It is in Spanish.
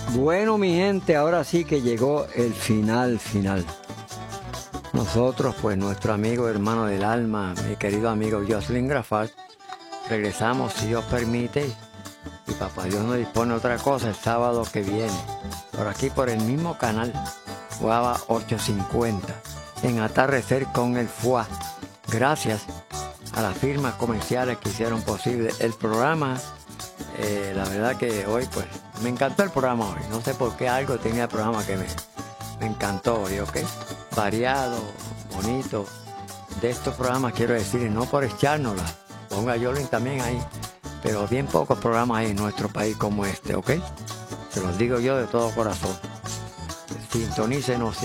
Bueno, mi gente, ahora sí que llegó el final. Nosotros, pues nuestro amigo, hermano del alma, mi querido amigo Jocelyn Grafal, regresamos, si Dios permite, y papá Dios nos dispone otra cosa el sábado que viene, por aquí por el mismo canal, Guava 850, en Atardecer con el FUA. Gracias a las firmas comerciales que hicieron posible el programa. La verdad que hoy, pues, me encantó el programa hoy. No sé por qué algo tenía el programa que me encantó hoy, ¿ok? Variado, bonito. De estos programas quiero decir, no por echárnosla, ponga Yolín también ahí, pero bien pocos programas hay en nuestro país como este, ¿ok? Se los digo yo de todo corazón. Sintonícenos